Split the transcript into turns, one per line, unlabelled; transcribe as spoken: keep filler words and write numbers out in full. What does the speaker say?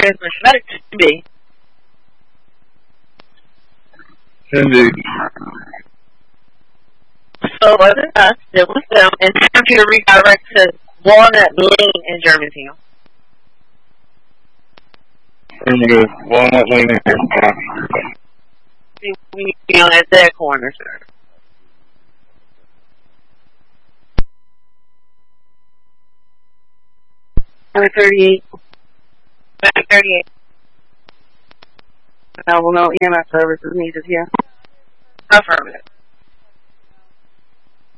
transmission. That it should be.
Indeed.
So it wasn't us, it was them, and computer redirect to Walnut Lane in Germantown.
And good. Walnut Lane in Germantown.
See, we need to be on that dead corner, sir. Number thirty-eight. Number thirty-eight. No, well, no E M S services needed here. Affirmative.